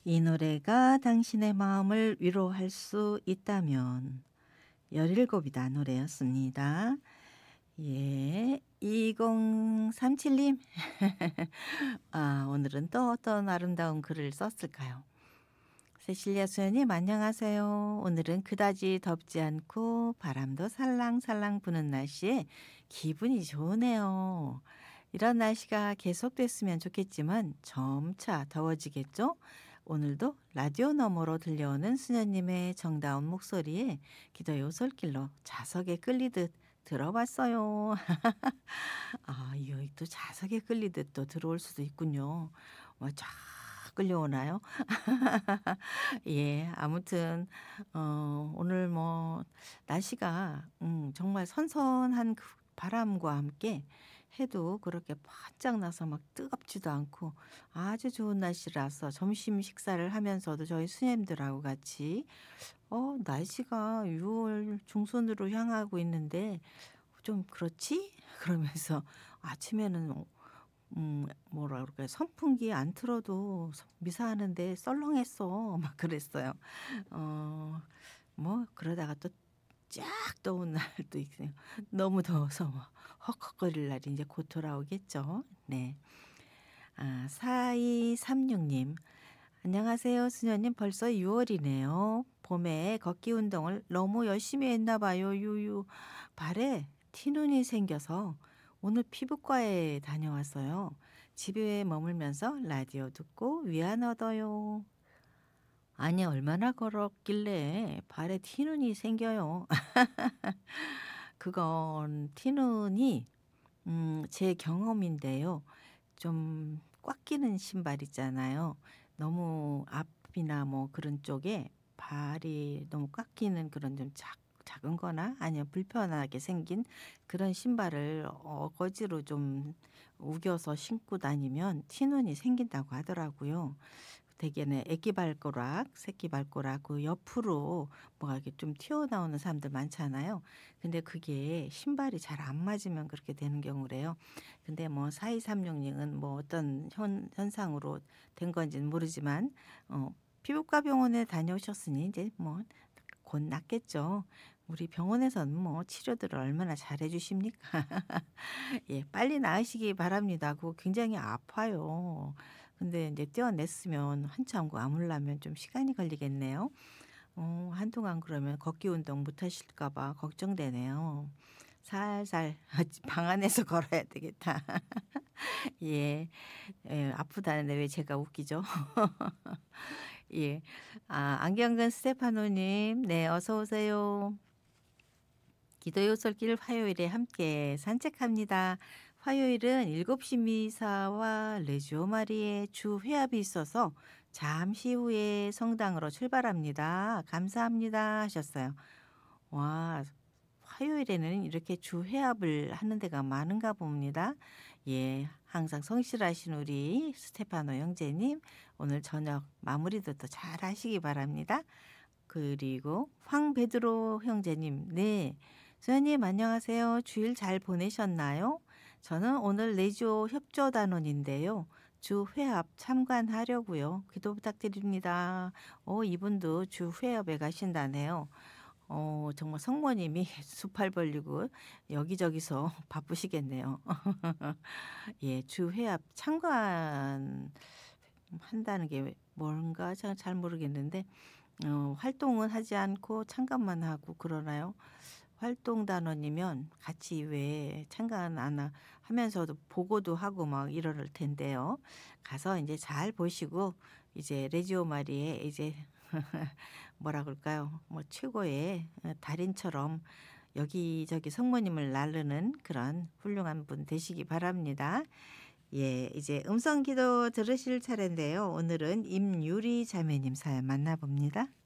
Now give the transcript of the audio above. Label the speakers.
Speaker 1: 이 노래가 당신의 마음을 위로할 수 있다면 17이다 노래였습니다. 예. 2037님. 오늘은 또 어떤 아름다운 글을 썼을까요? 세실리아 수연님 안녕하세요. 오늘은 그다지 덥지 않고 바람도 살랑살랑 부는 날씨에 기분이 좋으네요. 이런 날씨가 계속됐으면 좋겠지만 점차 더워지겠죠? 오늘도 라디오 너머로 들려오는 수녀님의 정다운 목소리에 기도의 오솔길로 자석에 끌리듯 들어봤어요. 여기 또 자석에 끌리듯 또 들어올 수도 있군요. 쫙 끌려오나요? 예. 아무튼 오늘 뭐 날씨가 정말 선선한 그 바람과 함께 해도 그렇게 바짝 나서 막 뜨겁지도 않고 아주 좋은 날씨라서 점심 식사를 하면서도 저희 수녀님들하고 같이 날씨가 6월 중순으로 향하고 있는데 좀 그렇지?' 그러면서 아침에는 뭐라 그럴까요? 선풍기 안 틀어도 미사하는데 썰렁했어. 막 그랬어요. 어 뭐 그러다가 또 쫙 더운 날도 있어요. 너무 더워서 뭐 헉헉거릴 날이 이제 곧 돌아오겠죠. 네. 4236님. 안녕하세요 수녀님. 벌써 6 월이네요. 봄에 걷기 운동을 너무 열심히 했나 봐요. 유유. 발에 티눈이 생겨서 오늘 피부과에 다녀왔어요. 집에 머물면서 라디오 듣고 위안 얻어요. 아니 얼마나 걸었길래 발에 티눈이 생겨요. 그건 티눈이 제 경험인데요. 좀 꽉 끼는 신발 있잖아요. 너무 앞이나 뭐 그런 쪽에 발이 너무 꽉 끼는 그런 좀 작은 거나 아니면 불편하게 생긴 그런 신발을 어거지로 좀 우겨서 신고 다니면 티눈이 생긴다고 하더라고요. 대개는 애기 발가락, 새끼 발가락 그 옆으로 뭐가 이렇게 좀 튀어나오는 사람들 많잖아요. 근데 그게 신발이 잘 안 맞으면 그렇게 되는 경우래요. 근데 뭐 4236 님은 뭐 어떤 현상으로 된 건지는 모르지만 피부과 병원에 다녀오셨으니 이제 뭐 곧 낫겠죠. 우리 병원에서는 뭐 치료들을 얼마나 잘해 주십니까. 예. 빨리 나으시기 바랍니다. 그거 굉장히 아파요. 근데 인제 떼어냈으면 한참 그 아물려면 좀 시간이 걸리겠네요. 한동안 그러면 걷기 운동 못 하실까 봐 걱정되네요. 살살 방 안에서 걸어야 되겠다. 예. 예. 아프다는데 왜 제가 웃기죠? 예. 안경근 스테파노 님 네 어서 오세요. 기도의 오솔길 화요일에 함께 산책합니다. 화요일은 7시 미사와 레지오 마리의 주 회합이 있어서 잠시 후에 성당으로 출발합니다. 감사합니다 하셨어요. 와 화요일에는 이렇게 주 회합을 하는 데가 많은가 봅니다. 예. 항상 성실하신 우리 스테파노 형제님 오늘 저녁 마무리도 또 잘하시기 바랍니다. 그리고 황베드로 형제님. 네. "수녀님 안녕하세요. 주일 잘 보내셨나요? 저는 오늘 내조 협조단원인데요. 주 회합 참관하려고요. 기도 부탁드립니다." 이분도 주 회합에 가신다네요. 정말 성모님이 수팔 벌리고 여기저기서 바쁘시겠네요. 예. 주 회합 참관한다는 게 뭔가 잘 모르겠는데 활동은 하지 않고 참관만 하고 그러나요? 활동 단원이면 같이 왜 참관 안 하면서도 보고도 하고 막 이럴 텐데요. 가서 이제 잘 보시고 이제 레지오 마리의 이제 뭐라 그럴까요? 뭐 최고의 달인처럼 여기저기 성모님을 나르는 그런 훌륭한 분 되시기 바랍니다. 예. 이제 음성 기도 들으실 차례인데요. 오늘은 임유리 자매님 사연 만나 봅니다.